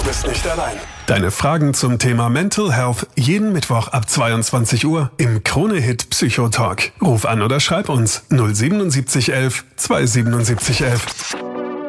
bist nicht allein. Deine Fragen zum Thema Mental Health jeden Mittwoch ab 22 Uhr im Krone-Hit Psychotalk. Ruf an oder schreib uns 07711 27711.